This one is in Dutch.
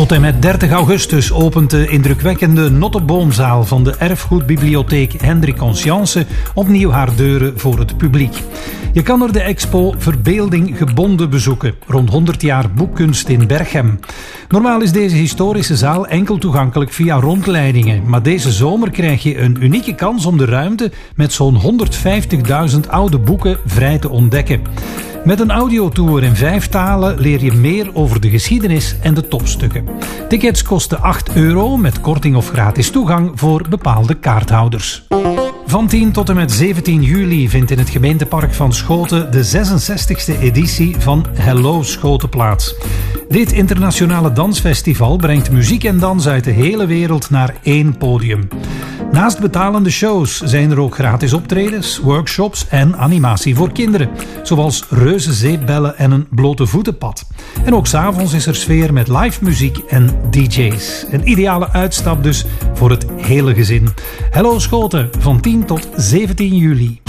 Tot en met 30 augustus opent de indrukwekkende Notteboomzaal van de Erfgoedbibliotheek Hendrik Conscience opnieuw haar deuren voor het publiek. Je kan er de expo Verbeelding Gebonden bezoeken, rond 100 jaar boekkunst in Berchem. Normaal is deze historische zaal enkel toegankelijk via rondleidingen, maar deze zomer krijg je een unieke kans om de ruimte met zo'n 150.000 oude boeken vrij te ontdekken. Met een audiotour in 5 talen leer je meer over de geschiedenis en de topstukken. Tickets kosten €8 met korting of gratis toegang voor bepaalde kaarthouders. Van 10 tot en met 17 juli vindt in het gemeentepark van Schoten de 66e editie van Hello Schoten plaats. Dit internationale dansfestival brengt muziek en dans uit de hele wereld naar één podium. Naast betalende shows zijn er ook gratis optredens, workshops en animatie voor kinderen, zoals reuze zeepbellen en een blote voetenpad. En ook 's avonds is er sfeer met live muziek en DJ's. Een ideale uitstap dus voor het hele gezin. Hello Schoten, van 10 tot 17 juli.